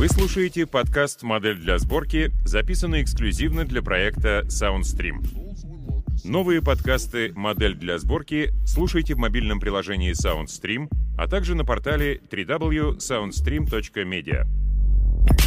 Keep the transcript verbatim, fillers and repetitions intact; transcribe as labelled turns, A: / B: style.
A: Вы слушаете подкаст «Модель для сборки», записанный эксклюзивно для проекта SoundStream. Новые подкасты «Модель для сборки» слушайте в мобильном приложении SoundStream, а также на портале дабл ю дабл ю дабл ю точка soundstream точка media.